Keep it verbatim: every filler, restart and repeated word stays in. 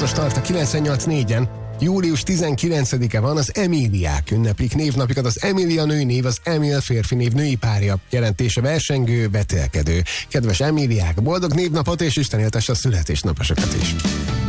Ez a Start a kilencvennyolc négyen. Július tizenkilencedike van, az Emíliák ünneplik névnapikat. Az Emília női név, az Emil férfi név női párja. Jelentése versengő, vetélkedő. Kedves Emíliák, boldog névnapot és Isten éltesse a születésnaposokat is!